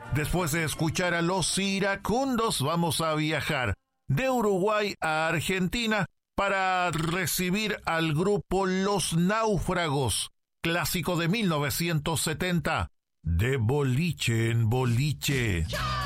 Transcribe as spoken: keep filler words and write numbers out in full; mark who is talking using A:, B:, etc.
A: Después de escuchar a Los Iracundos, vamos a viajar de Uruguay a Argentina para recibir al grupo Los Náufragos, clásico de mil novecientos setenta, de boliche en boliche.